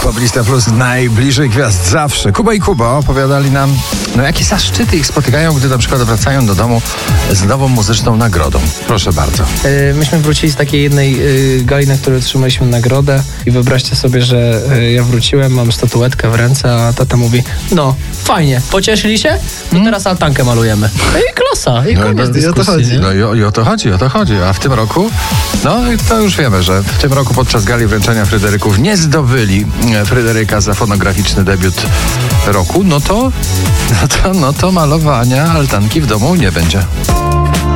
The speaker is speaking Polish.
Poblista Plus, najbliżej gwiazd zawsze. Kuba i Kuba opowiadali nam, jakie zaszczyty ich spotykają, gdy na przykład wracają do domu z nową muzyczną nagrodą. Proszę bardzo. Myśmy wrócili z takiej jednej gali, na której otrzymaliśmy nagrodę i wyobraźcie sobie, że ja wróciłem, mam statuetkę w ręce, a tata mówi, no fajnie, pocieszyli się? To teraz altankę malujemy. I klasa, i koniec dyskusji. I o to chodzi. A w tym roku, to już wiemy, że w tym roku podczas gali wręczenia Fryderyków nie zdobyli Fryderyka za fonograficzny debiut roku, no to malowania altanki w domu nie będzie.